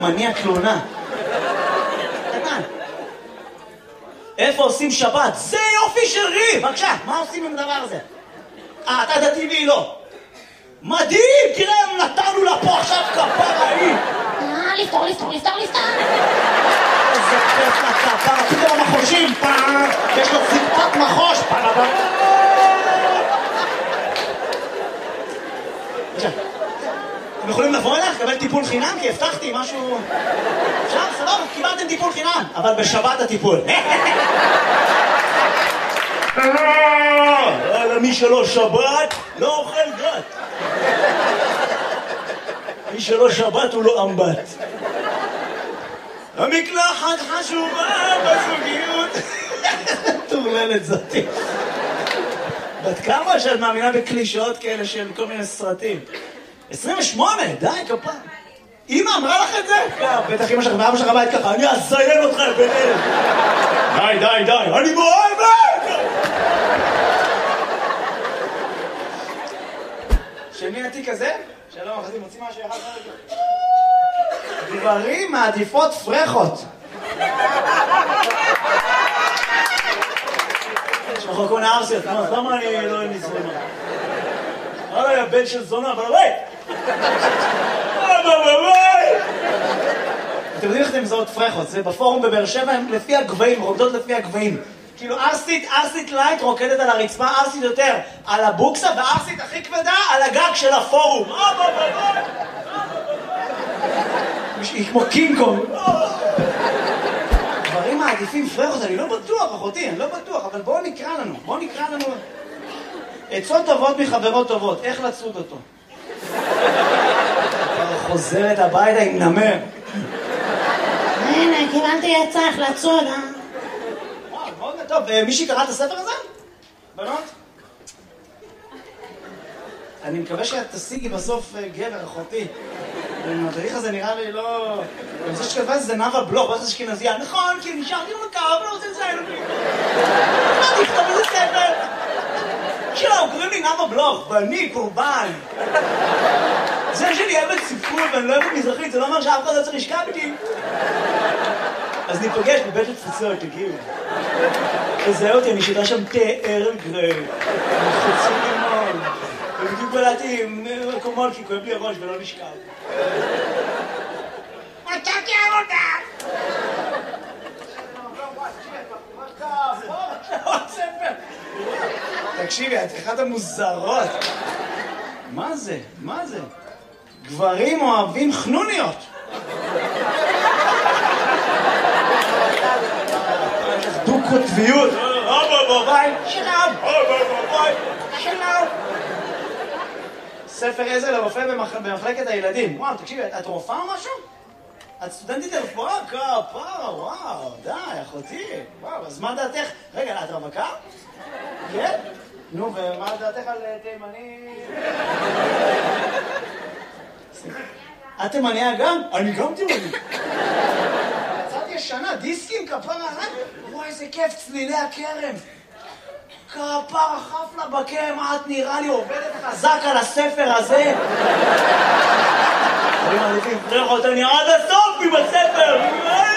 מניע תלונה. קטן. איפה עושים שבת? זה יופי של ריב! בבקשה, מה עושים עם הדבר הזה? אתה דתי והיא לא. מדהים! תראה, נתנו לה פה עכשיו כפרה היא! לפתור. איזה כיף לכפרה, פתאום המחושים, יש לו זיפת מחוש, אתם יכולים לבוא אליך, לקבל טיפול חינם? כי הבטחתי משהו... אפשר? סבבה, קיבלתם טיפול חינם, אבל בשבת הטיפול. מי שלא שבת, לא אוכל גת. מי שלא שבת הוא לא אמבט. המקלחת חשובה בזוגיות. תורללת זאתי. בת כמה שאת מאמינה בקלישאות כאלה של כל מיני סרטים? 28, די כפה. אמא אמרה לך את זה? בטח אמא שלך ואבא שלך בית ככה, אני אזיין אותך ביניהם. די, אני מאוהבת! של מי התיק הזה? שלום, אחדים, מוצאים משהו אחד רגע. גברים מעדיפות פרחות. יש לך כל מיני ארסיות, למה אני לא נזרמה? הרי הבן של זונה, אבל ביי! אתם יודעים איך אתם מזהות פרחות? זה בפורום בבאר שבע, הם לפי הגבהים, רוקדות לפי הגבהים. כאילו ארסית לייט רוקדת על הרצפה, ארסית יותר על הבוקסה, וארסית הכי כבדה על הגג של הפורום. היא כמו קינג קונג. דברים מעדיפים פרחות, אני לא בטוח, אחותי, אני לא בטוח, אבל בואו נקרא לנו. עצות טובות מחברות טובות, איך לצוד אותו? חוזרת הביתה עם נמר. הנה, קיבלתי עצה איך לצוד, מאוד טוב, מישהי קרא את הספר הזה? בנות? אני מקווה שאת תשיגי בסוף גבר, אחותי. המדריך הזה נראה לי לא... אני חושב שכתבה את זה נאווה בלוך, ואז אשכנזייה. נכון, כי נשארתי במקר, ולא רוצה לציין אותי. מה תכתוב איזה ספר? שלום, קוראים לי נאווה בלוך, ואני קורבן. זה שאני אוהבת ספרות ואני לא אוהבת מזרחית, זה לא אומר שאף אחד לא צריך לשכב איתי. אז ניפגש בבית התפוצות, תגיעו. תזהה אותי, אני שיטה שם תאר גרי. חוצים למול. ובדיוק בלעתי עם קומול, כי כואב לי הראש ולא נשכב. מצאתי עבודה! תקשיבי, את אחת המוזרות. מה זה? גברים אוהבים חנוניות. דו-קוטביות. שלום. ספר עזר לרופא במחלקת הילדים. וואו, תקשיבי, את רופאה או משהו? את סטודנטית לרפואה? כפרה, וואו, די, אחותי. וואו, אז מה דעתך? רגע, את רווקה? כן? נו, ומה דעתך על תימני? את תימניה גם? אני גם תימני. יצאתי ישנה, דיסקים, כפרה, וואי, איזה כיף, צלילי הכרם. כפרה, חפלה בכרם, את נראה לי עובדת חזק על הספר הזה. אני מעדיפים פרחות, אני עד הסוף עם הספר.